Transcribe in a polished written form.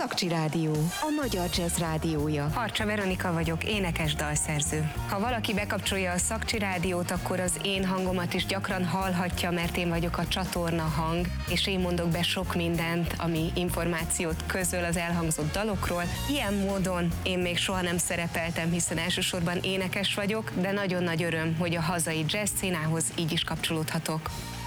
Szakcsi Rádió, a magyar jazz rádiója. Harcsa Veronika vagyok, énekes dalszerző. Ha valaki bekapcsolja a Szakcsi Rádiót, akkor az én hangomat is gyakran hallhatja, mert én vagyok a csatorna hang, és én mondok be sok mindent, ami információt közöl az elhangzott dalokról. Ilyen módon én még soha nem szerepeltem, hiszen elsősorban énekes vagyok, de nagyon nagy öröm, hogy a hazai jazz színához így is kapcsolódhatok.